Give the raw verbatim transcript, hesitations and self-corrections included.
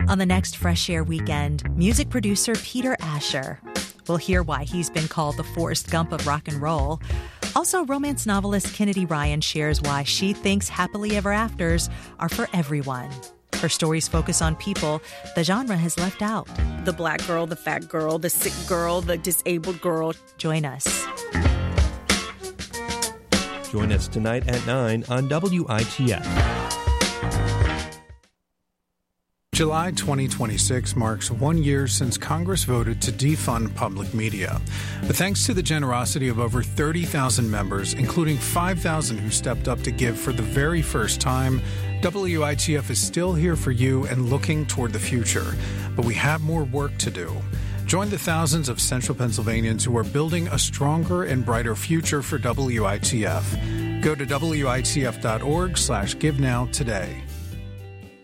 On the next Fresh Air Weekend, music producer Peter Asher. We'll hear why he's been called the Forrest Gump of rock and roll. Also, romance novelist Kennedy Ryan shares why she thinks happily ever afters are for everyone. Her stories focus on people the genre has left out. The black girl, the fat girl, the sick girl, the disabled girl. Join us. Join us tonight at nine on W I T F. July twenty twenty-six marks one year since Congress voted to defund public media. But thanks to the generosity of over thirty thousand members, including five thousand who stepped up to give for the very first time, W I T F is still here for you and looking toward the future. But we have more work to do. Join the thousands of Central Pennsylvanians who are building a stronger and brighter future for W I T F. Go to W I T F dot org slash give now today.